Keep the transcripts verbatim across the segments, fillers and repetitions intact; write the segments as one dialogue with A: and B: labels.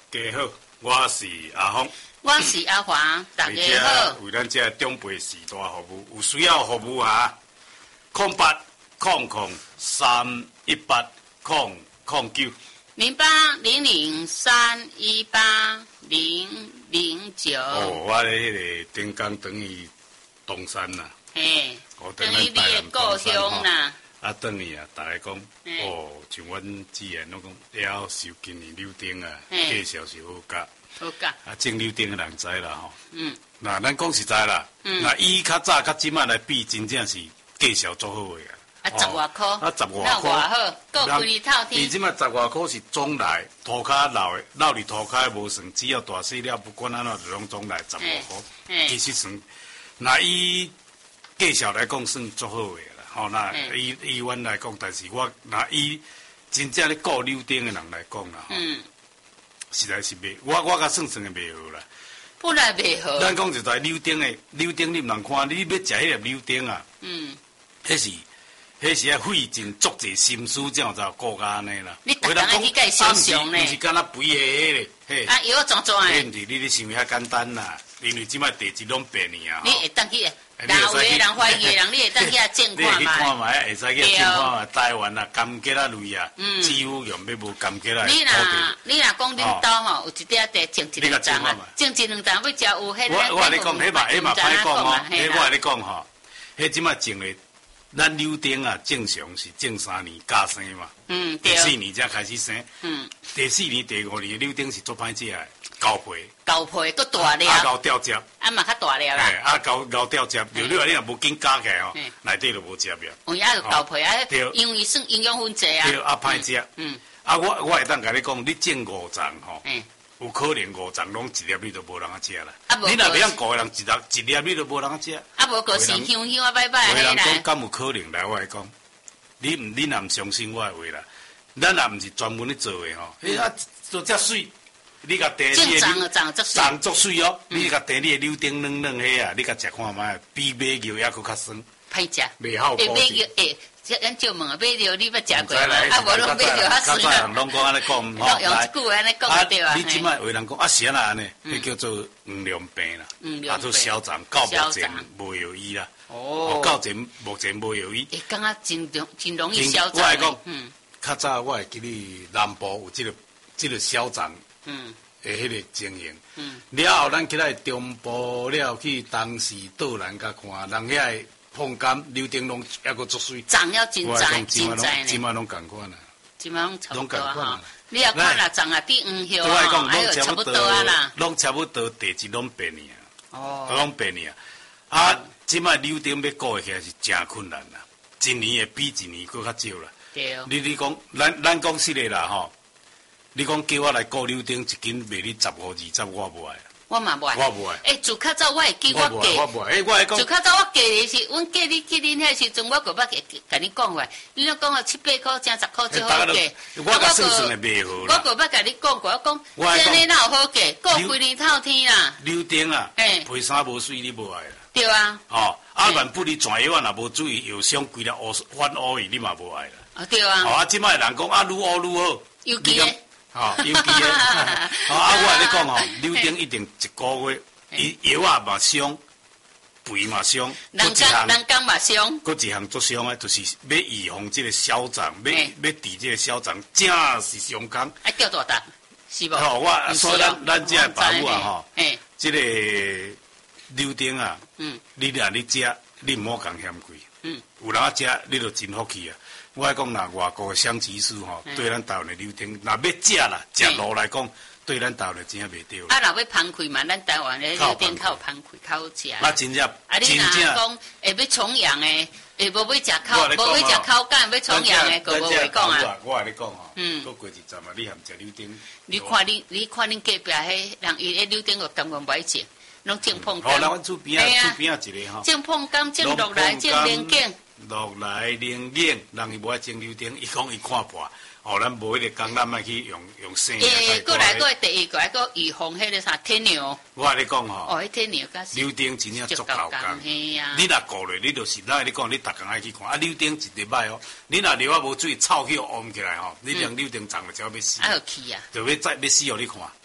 A: 大家好，我是阿峰，
B: 我是阿华，大家好。
A: 为咱这长辈时代服务，有需要服务啊，空八空空三一八空空九
B: 零八零零三一八零零九。
A: 哦，我咧迄个顶江等于东山啦，
B: 嘿，
A: 我
B: 等于你的故乡啦。
A: 啊，等于啊，大家讲，哦，像阮之前拢讲，了受今年柳丁啊，介绍是好教，
B: 好教。
A: 啊，种柳丁的人知啦吼。
B: 嗯。
A: 那咱讲实在啦，
B: 嗯。
A: 那以较早较即摆来比，真正是介绍足好个
B: 啊。啊，十外箍。
A: 啊，十外箍。
B: 那外好，够规日透天。
A: 伊即摆十外箍是总来，涂骹老的，老里涂骹无算，只要大细了，不管安怎，就拢总来十外箍。其实算，那以介绍来讲，算足好个。吼、哦，那以以阮来讲，但是我那以真正咧顾柳丁的人来讲啦，吼、嗯，实在是袂，我我甲算算的袂好啦。
B: 本来袂好。
A: 咱讲就在柳丁的柳丁，你毋通看，你要食迄粒柳丁啊，嗯，迄是迄是要费尽足侪心思，才有才顾甲安尼啦。
B: 你逐工爱去甲伊相相呢？
A: 毋是敢若肥的迄个，嘿，
B: 啊，药怎怎的？
A: 迄毋是你咧想遐简单啦，因为即摆地质拢变去啊。
B: 你会当去？人有的人怀疑的人，你会当去遐种看
A: 嘛？你去看嘛，会使去种看嘛。台湾啊，甘蔗啊类啊，几乎用要无甘蔗啊。
B: 你若你若讲恁兜吼有一点地种一两丛啊，种一两丛要食有迄个。
A: 我我咧讲，迄嘛迄嘛歹讲吼，迄我咧讲吼，迄即摆种的，咱柳丁啊，正常是种三年加生嘛。嗯，对。第四年才开始生。嗯。第四年、第五年柳丁是做歹食的。交皮，
B: 交皮佫大粒，
A: 啊，交掉汁，
B: 啊嘛较大粒啦，
A: 啊，交交掉汁，就你话你若无紧加起来吼，内底就无汁了。
B: 有影就交皮啊，因为算营养分侪啊，
A: 对，啊歹食。嗯，啊我我会当甲你讲，你种五丛吼，有可能五丛拢一粒你都无人啊食啦。你若袂晓五个人一粒一粒你都无人啊食。
B: 啊无个是香香啊摆摆
A: 的啦。有人讲敢有可能来我来讲，你唔你若唔相信我的话啦，咱也唔是专门咧做的吼，哎啊做遮水。你甲地你的长足水哦，你甲地你的柳丁软软迄啊，你甲食看卖，比马牛还佫较酸。
B: 歹食。
A: 袂好。
B: 诶，马牛诶，咱少问啊，马牛你捌食过无？啊，无拢马牛较酸啦。
A: 较早人拢讲安尼讲，
B: 吼，用一句安尼讲对啊。
A: 你即摆有人讲啊，是安那安尼，迄叫做黄粱病啦，啊做消长，到目前无药医啦。哦。到前目前无药医。
B: 诶，感觉真容真容易消长。
A: 我来讲，嗯，较早我会记你南部有即个即个消长。嗯，诶，迄个经营，嗯，了后咱起来中部了去东势倒南甲看，人遐碰柑柳丁拢抑个足水，
B: 长了真在真在呢，
A: 今晚拢共款啦，
B: 今晚拢差不多啊。你若看若长啊比黄叶哦，还有差不多啊啦，
A: 拢差不多地质拢变去啊，哦，拢变去啊。啊，即摆柳丁要顾起来是真困难啦，一年会比一年佫较少啦。
B: 对。
A: 你你讲，咱咱讲实个啦吼。你讲叫我来顾柳丁，一斤卖你十五二十，我无爱。
B: 我嘛无爱。
A: 我无爱。
B: 诶，自较早我会记我价。
A: 我无爱。诶，我来讲。
B: 自较早我价的是，阮价你去恁迄时阵，我个捌甲甲你讲过，你拢讲啊七八箍，正十箍最好价。
A: 我甲算算的袂好
B: 啦。我个捌甲你讲过，我讲，这你哪有好价？顾规年透天啦。
A: 柳丁啊，皮衫无水你无爱啦。
B: 对啊。
A: 哦，啊万不离全药啊，若无注意药伤规粒乌反乌去，你嘛无爱啦。
B: 啊对啊。
A: 哦啊，即摆人讲啊，愈乌愈好。
B: 尤其。
A: 吼，尤其诶，啊，我来讲吼，柳丁一定一个月，伊药啊嘛伤，肥嘛伤，
B: 人工人工嘛伤，
A: 佫一项足伤诶，就是要预防即个消长，要要治即个消长，正是上工。
B: 啊，钓大达，是无？
A: 吼，我所以咱咱即个爸母啊吼，即个柳丁啊，嗯，你若你食，你毋好讲嫌贵，嗯，有人啊食，你就真福气啊。我来讲，若外国的香吉士吼，对咱台湾的柳丁，若要食啦，食路来讲，对咱台湾的真正袂对。
B: 啊，若要芳开嘛，咱台湾的柳丁较有芳开，较好食。
A: 啊，真正，
B: 啊，你若讲会要重阳的，会无要食口，无要食口感，要重阳的，个无会讲啊。
A: 我话你讲吼，嗯，过过一阵嘛，你含食柳丁。
B: 你看你，你看恁隔壁迄人，伊迄柳丁个根本袂食，拢种碰柑。
A: 好，咱阮厝边啊，厝边啊一个吼。
B: 种碰柑，种落来，种莲藕。
A: 落来零零，人伊无爱种柳丁，伊讲伊看破，哦，咱无迄个工，咱莫去用用生。
B: 诶，过来过第二个，个预防迄个啥天牛。
A: 我甲你讲吼，
B: 哦，迄天牛甲是。
A: 柳丁真正足够工，你若顾咧，你就是咱你讲，你逐工爱去看，啊，柳丁一直歹哦，你若流啊无水，臭气旺起来吼，你连柳丁长了就要死。
B: 啊，有气啊！
A: 就要再要死互你看。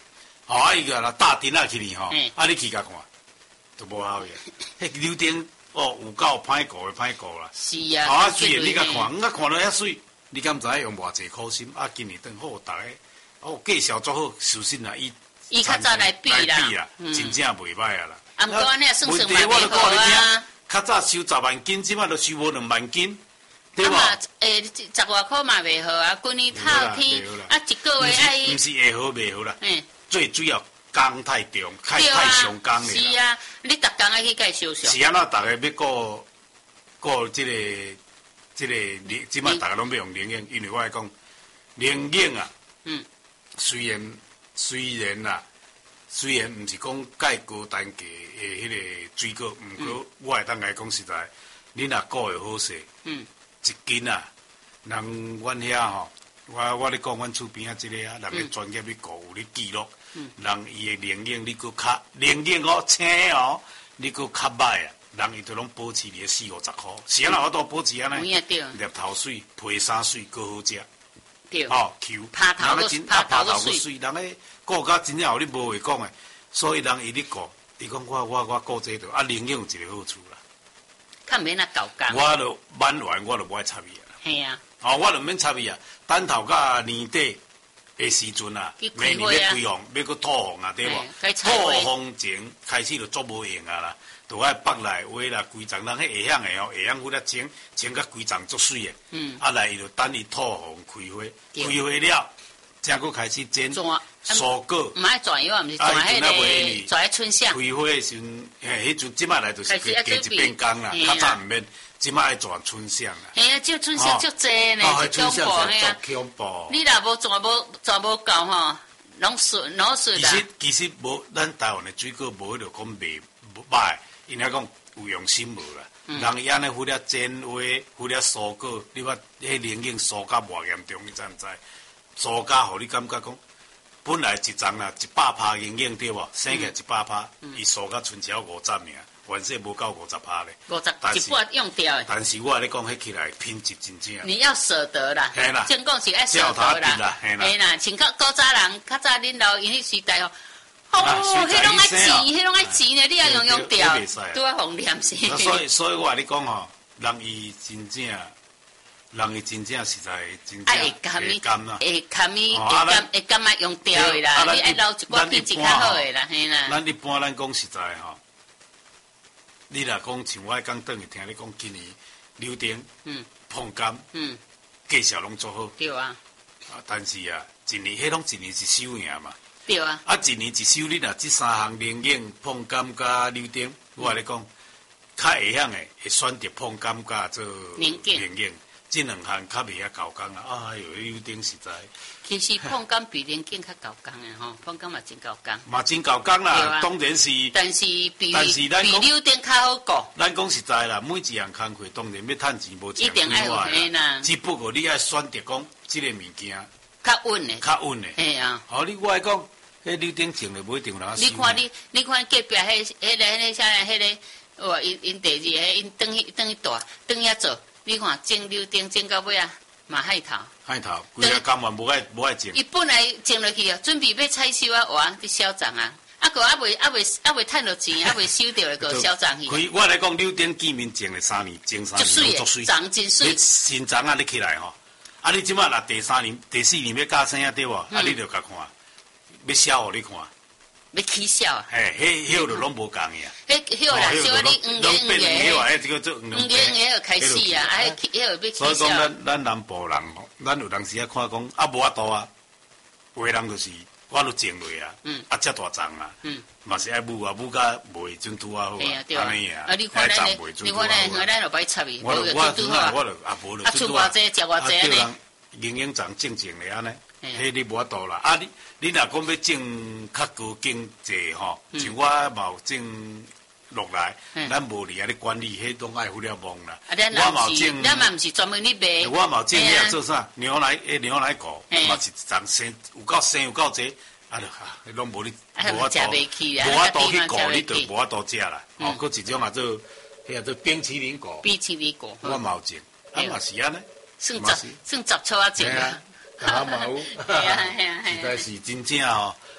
A: 哦，啊伊个啦大丁仔去哩吼，啊你去甲看，都无效个。迄柳丁哦，有够歹顾的歹顾啦。
B: 是啊。
A: 啊，虽然你甲看，我看到遐水，你敢知用偌济苦心？啊，今年等好大家，哦，介绍做好，首先啦，伊
B: 伊较早来比啦，
A: 真正袂歹啊啦。
B: 啊，毋过安尼算算嘛袂好啊。
A: 较早收十万斤，即摆都收无两万斤，对无？
B: 啊，诶，十外箍嘛袂好啊，规年透天，啊，一个月爱。
A: 毋是会好袂好啦，最主要工太重，太太伤工了。
B: 是啊，你逐工爱去甲伊收收。
A: 是安怎？逐个要顾顾即个即个，即摆逐个拢要用零用，因为我来讲，零用啊，嗯，虽然虽然啦。虽然毋是讲介高单价的迄个水果，毋过我会当来讲实在，你若顾会好势，嗯，一斤啊，人阮遐吼，我我咧讲阮厝边啊，即个啊，人个专业咧顾有咧记录，嗯，人伊的零用你搁较零用哦，青哦，你搁较歹啊，人伊都拢保持伫四五十箍，是安怎我都保持安尼，粒头水、皮衫水搁好食，
B: 对，
A: 哦，球，
B: 拍头个拍头个
A: 水，人个。顾甲真正互你无话讲诶，所以人伊咧顾，伊讲我我我顾这个，啊零用有一个好处啦。
B: 较免啊搞工。
A: 我著满完，我著无爱插伊啊。
B: 系啊。
A: 哦，我著免插伊啊。等头甲年底诶时阵啊，明年要开放，要搁吐风啊，对无？吐风前开始就做无用啊啦，著爱北来话啦，规丛人迄下向诶吼，下向有咧清清甲规丛足水诶。嗯。啊来伊就等伊吐风开花，开花了，才搁开始剪。蔬果，
B: 唔爱转药，毋是转迄个转迄春香。
A: 开花诶时阵，嘿，迄阵即摆来就是加一变工啦，较早毋免，即摆爱转春香啦。
B: 嘿啊，这春香足济呢，一恐怖嘿啊！
A: 恐怖。
B: 你若无转无转无够吼，拢损拢损啦。
A: 其实其实无，咱台湾诶水果无迄落讲袂歹，因为讲有用心无啦。人伊安尼忽了剪花，忽了蔬果，你话迄零用蔬甲偌严重，你知毋知？蔬甲互你感觉讲。本来一丛啦，一百趴零用对无？生起来一百趴，伊数到剩只五十尔，原说无够五十趴咧。
B: 五十，一半用掉诶。
A: 但是我咧讲，迄起来品质真正。
B: 你要舍得啦。
A: 嘿啦。
B: 正讲是爱舍得啦。
A: 嘿
B: 啦，像较古早人，较早恁老因迄时代哦，哦，迄拢爱钱，迄拢爱钱咧，你也用用掉，都要红念死。
A: 所以，所以我咧讲吼，人伊真正。人伊真正实在真正会甘啦，
B: 会甘咪会甘会甘啊用掉的啦，你爱留一寡品质较好的啦，嘿啦。
A: 咱一般咱讲实在吼，你若讲像我刚转去听你讲，今年柳丁、嗯、碰柑、嗯，介绍拢做好。
B: 对啊。
A: 啊，但是啊，一年迄拢一年一收尔嘛。
B: 对啊。
A: 啊，一年一收，你若这三项零用、碰柑加柳丁，我咧讲，较会晓诶，会选择碰柑加做零用。这两项较袂遐搞工啊！哎呦，柳丁实在。
B: 其实碰柑比零件较搞工诶吼，碰柑嘛真搞工。
A: 嘛真搞工啦，当然是。
B: 但是比比柳丁较好过。
A: 咱讲实在啦，每一样工课当然要趁钱无钱
B: 一定爱有嘿啦。
A: 只不过你爱选择讲，这个物件。
B: 较稳诶。
A: 较稳诶。
B: 嘿啊。
A: 好，你我来讲，迄柳丁种了不一定人。
B: 你看你，你看隔壁迄、迄个、迄个啥嘞？迄个，哇！因因第二个，因等去等去大，等遐做。你看种柳丁种到尾啊，嘛害头。
A: 害头，规个工完无爱无爱种。
B: 伊本来种落去啊，准备要采收啊，哇，伫销账啊，啊个还未还未还未趁到钱，还未收到咧个销账去。
A: 可以，我来讲，柳丁见面种了三年，种三年足水，
B: 长真水。
A: 你新长啊，你起来吼，啊你即摆若第三年、第四年要加生啊对无？啊你着甲看，要销互你看。
B: 要起痟啊！
A: 嘿，迄迄就拢无共个啊！
B: 迄迄啦，小你黄年黄年
A: 个，这个做黄
B: 年个就开始啊！啊，迄迄要起痟。
A: 所以讲，咱咱南部人吼，咱有当时啊看讲啊无法度啊，有个人就是我都种落啊，啊遮大丛啊，嘛是爱母啊，母甲袂准拄啊好啊，安尼啊，
B: 啊你看咱，你看咱，咱咱就歹插伊，
A: 我我准啊，我就啊无就
B: 准啊，啊出偌济，食偌济呢？
A: 营养长种种咧安尼，迄你无法度啦，啊你。你若讲要种较高经济吼，像我嘛有种落来，咱无伫遐咧管理，迄拢爱忽了忙啦。
B: 我嘛种，咱嘛毋是专门咧卖。
A: 我嘛种遐做啥？牛奶诶，牛奶股嘛是长生有够生有够济，啊，就拢无你无法度，无法度去顾，你就无法度食啦。哦，搁一种啊做，迄啊做冰淇淋股。
B: 冰淇淋股。
A: 我嘛有种，啊嘛是安尼。
B: 算十算十撮啊种啊。
A: 啊嘛有，实在是真正吼，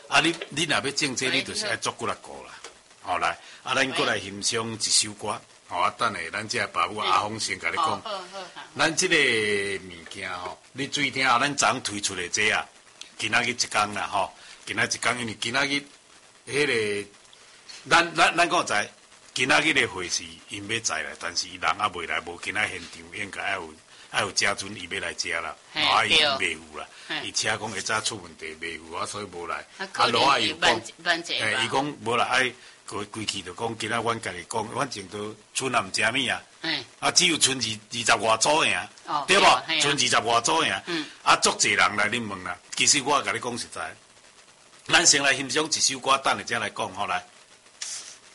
A: 啊，你你若要种这，你就是爱足骨力过啦。好来，啊，咱过来欣赏一首歌。好啊，等下咱这爸母阿峰先甲你讲。咱这个物件吼，你注意听啊，咱昨推出的这啊，今仔日一天啦吼，今仔一天，因为今仔日迄个，咱咱咱讲在今仔日的会是因要在来，但是人还未来，无今仔现场应该爱有爱有家尊伊要来食啦，啊伊未有啦，伊车讲会早出问题未有啊，所以无来。啊，罗啊又讲，诶，伊讲无来爱。规规气就讲，今仔阮家己讲，反正都剩也毋食物啊，啊只有剩二二十外组尔，对无？剩二十外组尔，啊足济人来恁问啦。其实我甲你讲实在，咱先来欣赏一首歌，等下才来讲好来。